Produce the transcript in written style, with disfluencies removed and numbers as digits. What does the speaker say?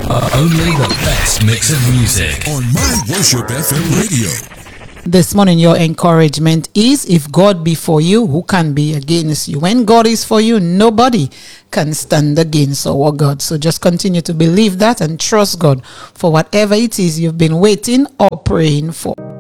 Only the best mix of music on My Worship FM Radio. This morning, your encouragement is, if God be for you, who can be against you? When God is for you, nobody can stand against our God. So just continue to believe that and trust God for whatever it is you've been waiting or praying for.